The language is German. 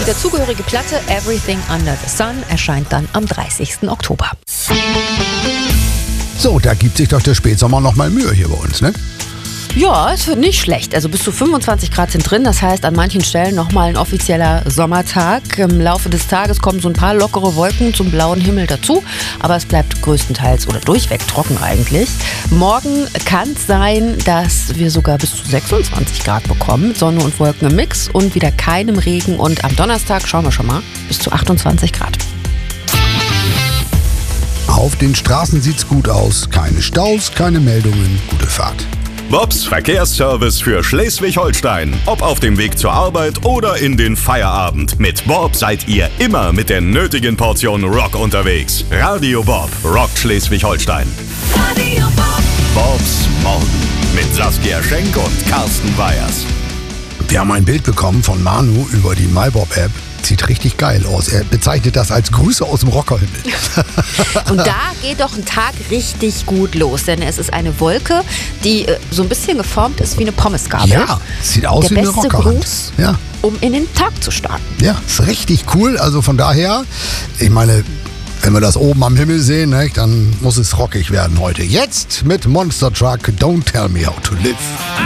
Die dazugehörige Platte Everything Under the Sun erscheint dann am 30. Oktober. So, da gibt sich doch der Spätsommer noch mal Mühe hier bei uns, ne? Ja, es wird nicht schlecht. Also bis zu 25 Grad sind drin. Das heißt, an manchen Stellen nochmal ein offizieller Sommertag. Im Laufe des Tages kommen so ein paar lockere Wolken zum blauen Himmel dazu. Aber es bleibt größtenteils oder durchweg trocken eigentlich. Morgen kann es sein, dass wir sogar bis zu 26 Grad bekommen. Sonne und Wolken im Mix und wieder keinem Regen. Und am Donnerstag, schauen wir schon mal, bis zu 28 Grad. Auf den Straßen sieht's gut aus. Keine Staus, keine Meldungen. Gute Fahrt. Bobs Verkehrsservice für Schleswig-Holstein. Ob auf dem Weg zur Arbeit oder in den Feierabend. Mit Bob seid ihr immer mit der nötigen Portion Rock unterwegs. Radio Bob rockt Schleswig-Holstein. Radio Bob. Bobs Morgen mit Saskia Schenk und Carsten Weyers. Wir haben ein Bild bekommen von Manu über die MyBob-App. Sieht richtig geil aus. Er bezeichnet das als Grüße aus dem Rockerhimmel. Und da geht doch ein Tag richtig gut los, denn es ist eine Wolke, die so ein bisschen geformt ist wie eine Pommesgabel. Ja, sieht aus wie eine Der beste Rockerhand. Gruß, Ja. um in den Tag zu starten. Ja, ist richtig cool. Also von daher, ich meine, wenn wir das oben am Himmel sehen, ne, dann muss es rockig werden heute. Jetzt mit Monster Truck Don't Tell Me How to Live.